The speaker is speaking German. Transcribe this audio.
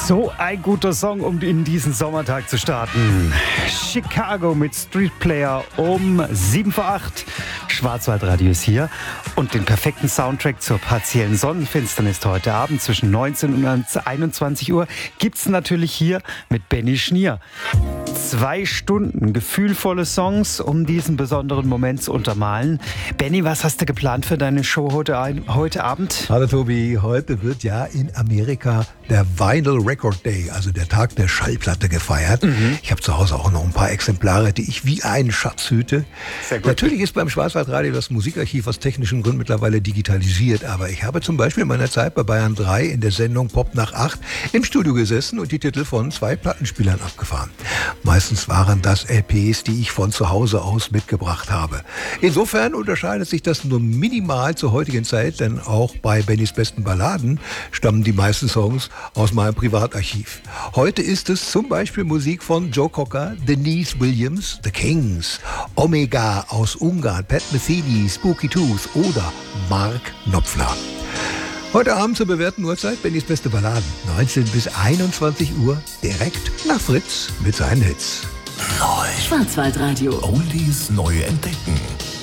So ein guter Song, um in diesen Sommertag zu starten. Chicago mit Street Player um 7 vor 8. Schwarzwaldradio ist hier. Und den perfekten Soundtrack zur partiellen Sonnenfinsternis heute Abend zwischen 19 und 21 Uhr gibt's natürlich hier mit Benny Schnier. 2 Stunden gefühlvolle Songs, um diesen besonderen Moment zu untermalen. Benny, was hast du geplant für deine Show heute Abend? Hallo Tobi, heute wird ja in Amerika der Vinyl Record Day, also der Tag der Schallplatte, gefeiert. Ich habe zu Hause auch noch ein paar Exemplare, die ich wie einen Schatz hüte. Sehr gut. Natürlich ist beim Schwarzwaldradio das Musikarchiv aus technischen Gründen mittlerweile digitalisiert, aber ich habe zum Beispiel in meiner Zeit bei Bayern 3 in der Sendung Pop nach 8 im Studio gesessen und die Titel von 2 Plattenspielern abgefahren. Meistens waren das LPs, die ich von zu Hause aus mitgebracht habe. Insofern unterscheidet sich das nur minimal zur heutigen Zeit, denn auch bei Bennys besten Balladen stammen die meisten Songs aus meinem Privatarchiv. Heute ist es zum Beispiel Musik von Joe Cocker, Denise Williams, The Kings, Omega aus Ungarn, Pat Metheny, Spooky Tooth oder Mark Knopfler. Heute Abend zur bewährten Uhrzeit Bennys beste Balladen. 19 bis 21 Uhr direkt nach Fritz mit seinen Hits. Schwarzwaldradio. Oldies neu entdecken.